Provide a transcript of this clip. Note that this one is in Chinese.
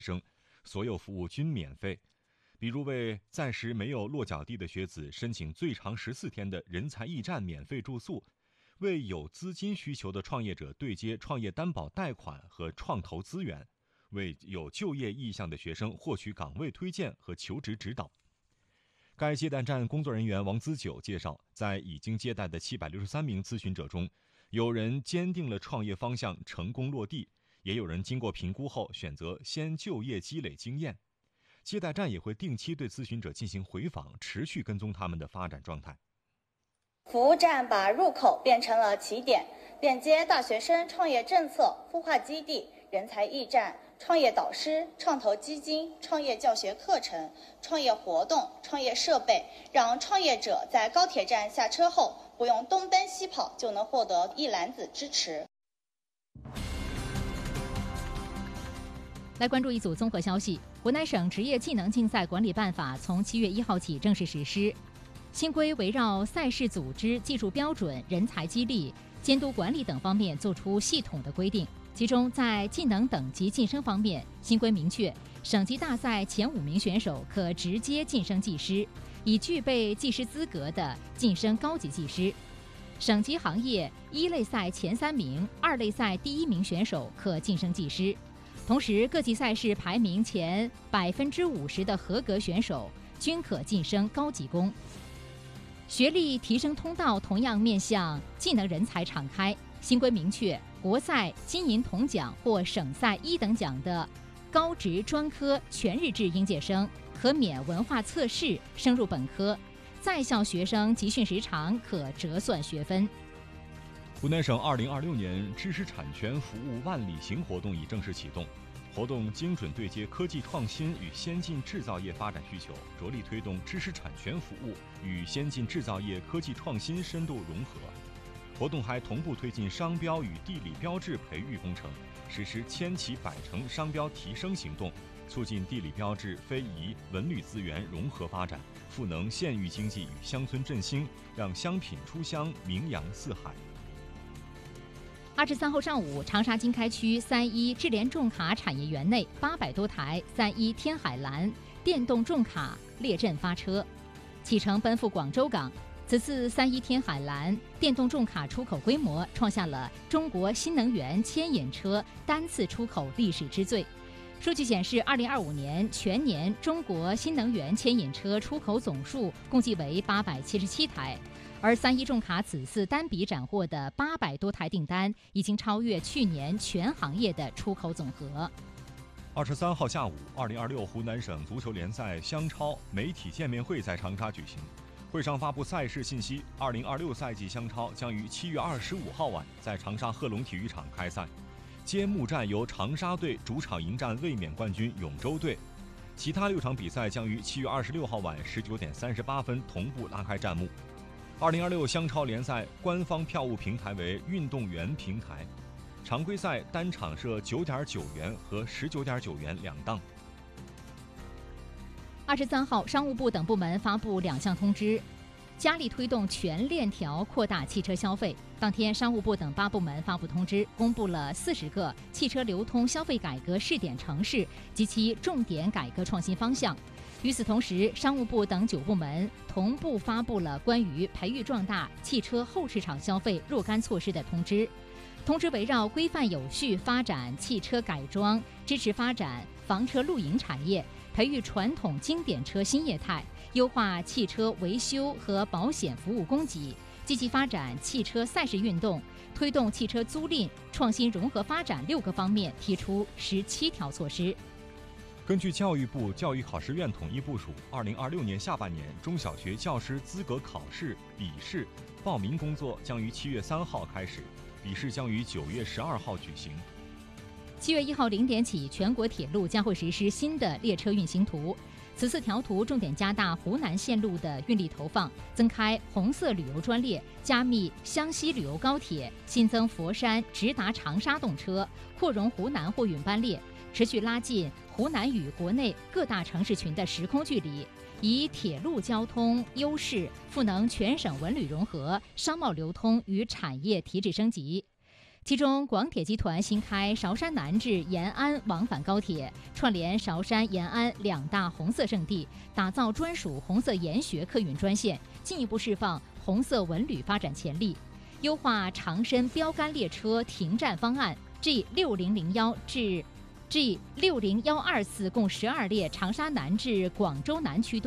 生，所有服务均免费。比如为暂时没有落脚地的学子申请最长14天的人才驿站免费住宿，为有资金需求的创业者对接创业担保贷款和创投资源，为有就业意向的学生获取岗位推荐和求职指导。该接待站工作人员王资九介绍，在已经接待的763名咨询者中，有人坚定了创业方向，成功落地，也有人经过评估后选择先就业积累经验。接待站也会定期对咨询者进行回访，持续跟踪他们的发展状态。 服务站把入口变成了起点，链接大学生创业政策、孵化基地、人才驿站、创业导师、创投基金、创业教学课程、创业活动、创业设备，让创业者在高铁站下车后不用东奔西跑，就能获得一篮子支持。 来关注一组综合消息。湖南省职业技能竞赛管理办法从7月1号起正式实施。新规围绕赛事组织、技术标准、人才激励、监督管理等方面作出系统的规定。其中，在技能等级晋升方面，新规明确，省级大赛前5名选手可直接晋升技师，已具备技师资格的晋升高级技师。省级行业1类赛前3名、2类赛第1名选手可晋升技师。同时，各级赛事排名前50%的合格选手均可晋升高级工。学历提升通道同样面向技能人才敞开。新规明确，国赛金银铜奖或省赛1等奖的高职专科全日制应届生可免文化测试升入本科，在校学生集训时长可折算学分。 湖南省2026年知识产权服务万里行活动已正式启动，活动精准对接科技创新与先进制造业发展需求，着力推动知识产权服务与先进制造业科技创新深度融合。活动还同步推进商标与地理标志培育工程，实施千奇百城商标提升行动，促进地理标志、非遗、文旅资源融合发展，赋能县域经济与乡村振兴，让乡品出乡，名扬四海。 23号上午，长沙经开区3.1智联重卡产业园内800多台3.1天海蓝电动重卡列阵发车，启程奔赴广州港。此次3.1天海蓝电动重卡出口规模创下了中国新能源牵引车单次出口历史之最。数据显示，2025年全年中国新能源牵引车出口总数共计为877台，而3.1重卡此次单笔斩获的800多台订单，已经超越去年全行业的出口总和。 23号下午，2026湖南省足球联赛湘超媒体见面会在长沙举行。会上发布赛事信息，2026赛季湘超将于7月25号晚在长沙贺龙体育场开赛，揭幕战由长沙队主场迎战卫冕冠军永州队，其他6场比赛将于7月26号晚19点38分同步拉开战幕。2026湘超联赛官方票务平台为运动员平台，常规赛单场设9.9元和19.9元两档。 23号，商务部等部门发布2项通知，加力推动全链条扩大汽车消费。当天，商务部等8部门发布通知，公布了40个汽车流通消费改革试点城市及其重点改革创新方向。与此同时，商务部等9部门同步发布了关于培育壮大汽车后市场消费若干措施的通知。通知围绕规范有序发展汽车改装，支持发展房车露营产业，培育传统经典车新业态，优化汽车维修和保险服务供给，积极发展汽车赛事运动，推动汽车租赁创新融合发展6个方面提出17条措施。 根据教育部教育考试院统一部署，2026年下半年中小学教师资格考试、笔试报名工作将于7月3号开始，笔试将于9月12号举行。 7月1号0点起，全国铁路将会实施新的列车运行图。此次调图重点加大湖南线路的运力投放，增开红色旅游专列，加密湘西旅游高铁，新增佛山直达长沙动车，扩容湖南货运班列，持续拉近湖南与国内各大城市群的时空距离，以铁路交通优势赋能全省文旅融合、商贸流通与产业提质升级。 其中，广铁集团新开韶山南至延安往返高铁，串联韶山、延安两大红色圣地，打造专属红色研学客运专线，进一步释放红色文旅发展潜力，优化长深标杆列车停站方案 G6001 至 G6012次共12列长沙南至广州南区段。